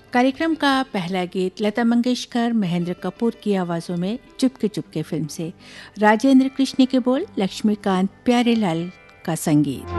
कार्यक्रम का पहला गीत लता मंगेशकर, महेंद्र कपूर की आवाज़ों में चुपके चुपके फिल्म से, राजेंद्र कृष्ण के बोल, लक्ष्मीकांत प्यारेलाल का संगीत।